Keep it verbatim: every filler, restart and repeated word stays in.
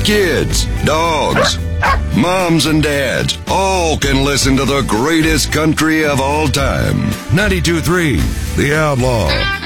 Kids, dogs, moms and dads, all can listen to the greatest country of all time. ninety-two point three The Outlaw.